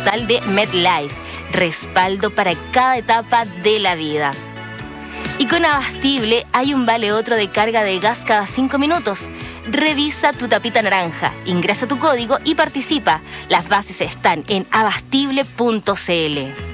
total de MetLife. Respaldo para cada etapa de la vida. Y con Abastible hay un vale otro de carga de gas cada 5 minutos. Revisa tu tapita naranja, ingresa tu código y participa. Las bases están en abastible.cl.